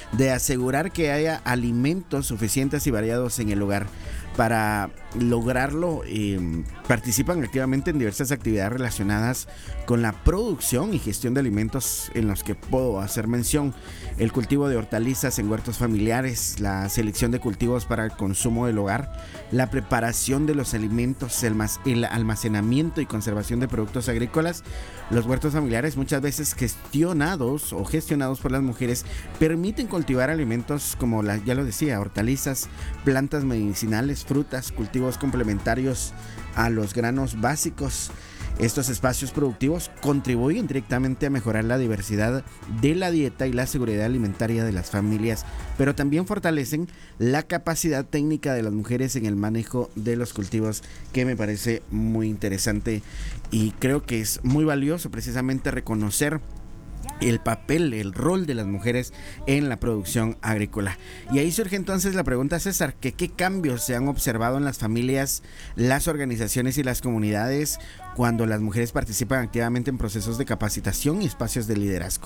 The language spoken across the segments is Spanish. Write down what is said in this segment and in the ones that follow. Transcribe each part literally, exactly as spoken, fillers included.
de asegurar que haya alimentos suficientes y variados en el hogar. Para lograrlo, eh, participan activamente en diversas actividades relacionadas con la producción y gestión de alimentos, en los que puedo hacer mención: el cultivo de hortalizas en huertos familiares, la selección de cultivos para el consumo del hogar, la preparación de los alimentos, el, el almacenamiento y conservación de productos agrícolas. Los huertos familiares, muchas veces gestionados o gestionados por las mujeres, permiten cultivar alimentos como, la, ya lo decía, hortalizas, plantas medicinales, frutas, cultivos complementarios a los granos básicos. Estos espacios productivos contribuyen directamente a mejorar la diversidad de la dieta y la seguridad alimentaria de las familias, pero también fortalecen la capacidad técnica de las mujeres en el manejo de los cultivos, que me parece muy interesante, y creo que es muy valioso precisamente reconocer el papel, el rol de las mujeres en la producción agrícola. Y ahí surge entonces la pregunta, César, que ¿qué cambios se han observado en las familias, las organizaciones y las comunidades cuando las mujeres participan activamente en procesos de capacitación y espacios de liderazgo?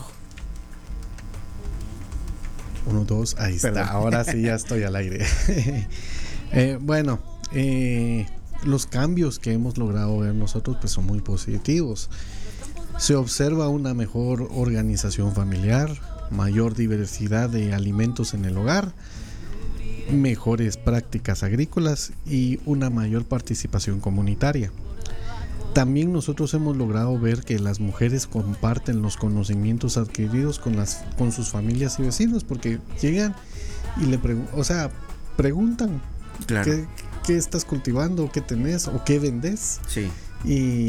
Uno, dos, ahí Perdón. está, ahora sí ya estoy al aire. eh, bueno, eh, los cambios que hemos logrado ver nosotros pues son muy positivos. Se observa una mejor organización familiar, mayor diversidad de alimentos en el hogar, mejores prácticas agrícolas y una mayor participación comunitaria. También nosotros hemos logrado ver que las mujeres comparten los conocimientos adquiridos con las con sus familias y vecinos, porque llegan y le pregun- o sea, preguntan, claro, ¿qué, qué estás cultivando? ¿Qué tenés? ¿O qué vendes? Sí. Y,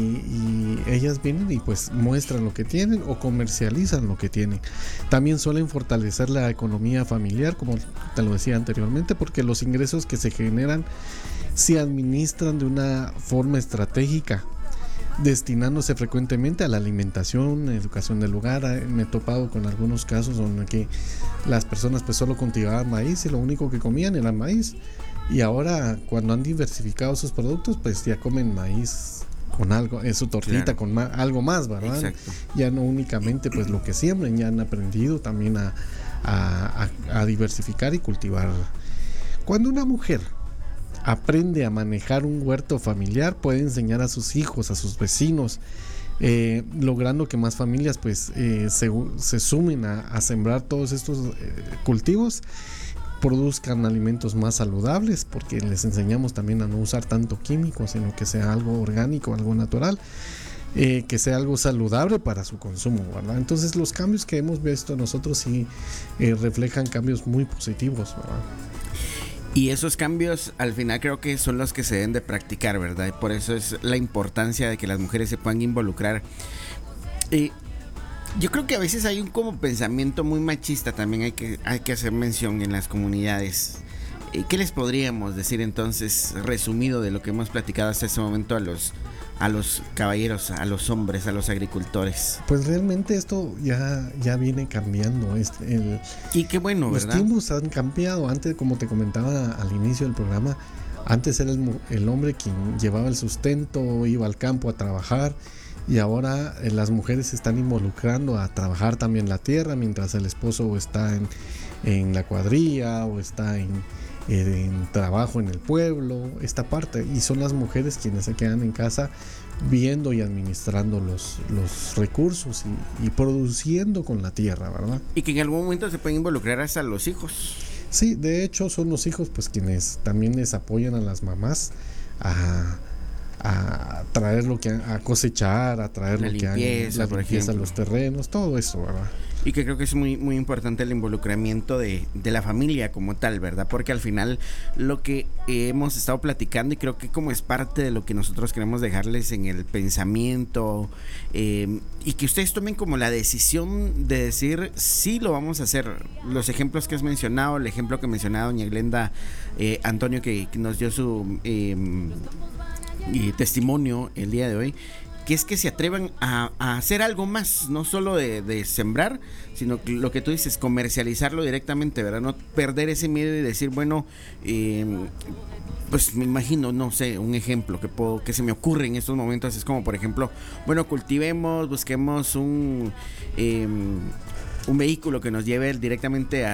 y ellas vienen y pues muestran lo que tienen o comercializan lo que tienen. También suelen fortalecer la economía familiar, como te lo decía anteriormente, porque los ingresos que se generan se administran de una forma estratégica, destinándose frecuentemente a la alimentación, educación del hogar. Me he topado con algunos casos donde que las personas pues solo cultivaban maíz y lo único que comían era maíz, y ahora cuando han diversificado sus productos pues ya comen maíz con algo, en su tortita, claro, con ma- algo más, ¿verdad? Exacto. Ya no únicamente pues lo que siembren, ya han aprendido también a, a, a, a diversificar y cultivar. Cuando una mujer aprende a manejar un huerto familiar, puede enseñar a sus hijos, a sus vecinos, eh, logrando que más familias pues eh, se, se sumen a, a sembrar todos estos eh, cultivos, produzcan alimentos más saludables, porque les enseñamos también a no usar tanto químico, sino que sea algo orgánico, algo natural, eh, que sea algo saludable para su consumo, ¿verdad? Entonces los cambios que hemos visto nosotros sí eh, reflejan cambios muy positivos, ¿verdad? Y esos cambios al final creo que son los que se deben de practicar, ¿verdad? Y por eso es la importancia de que las mujeres se puedan involucrar. Y yo creo que a veces hay un como pensamiento muy machista, también hay que, hay que hacer mención en las comunidades. ¿Qué les podríamos decir entonces, resumido de lo que hemos platicado hasta este momento, a los, a los caballeros, a los hombres, a los agricultores? Pues realmente esto ya, ya viene cambiando. Este, el, y qué bueno, los ¿verdad? tiempos han cambiado. Antes, como te comentaba al inicio del programa, antes era el, el hombre quien llevaba el sustento, iba al campo a trabajar. Y ahora eh, las mujeres se están involucrando a trabajar también la tierra, mientras el esposo está en, en la cuadrilla o está en, en trabajo en el pueblo, esta parte. Y son las mujeres quienes se quedan en casa viendo y administrando los, los recursos y, y produciendo con la tierra, ¿verdad? Y que en algún momento se pueden involucrar hasta los hijos. Sí, de hecho son los hijos pues quienes también les apoyan a las mamás a... a traer lo que a cosechar, a traer la lo limpieza, que han, la por limpieza de los terrenos, todo eso, ¿verdad? Y que creo que es muy, muy importante el involucramiento de, de la familia como tal, ¿verdad? Porque al final lo que hemos estado platicando, y creo que como es parte de lo que nosotros queremos dejarles en el pensamiento, eh, y que ustedes tomen como la decisión de decir, sí lo vamos a hacer. Los ejemplos que has mencionado, el ejemplo que mencionaba doña Glenda, eh, Antonio, que, que nos dio su eh, y testimonio el día de hoy, que es que se atrevan a, a hacer algo más, no solo de, de sembrar, sino que lo que tú dices, comercializarlo directamente, ¿verdad? No perder ese miedo y decir, bueno, eh, pues me imagino, no sé, un ejemplo que puedo, que se me ocurre en estos momentos es como, por ejemplo, bueno, cultivemos, busquemos un... Eh, un vehículo que nos lleve directamente a